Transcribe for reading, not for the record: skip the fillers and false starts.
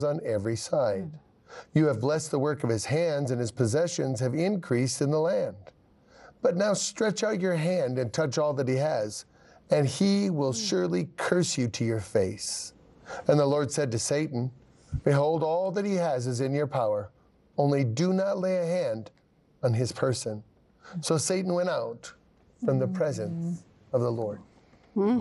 on every side. You have blessed the work of his hands, and his possessions have increased in the land. But now stretch out your hand and touch all that he has, and he will surely curse you to your face. And the Lord said to Satan, behold, all that he has is in your power. Only do not lay a hand on his person. So Satan went out from the presence of the Lord.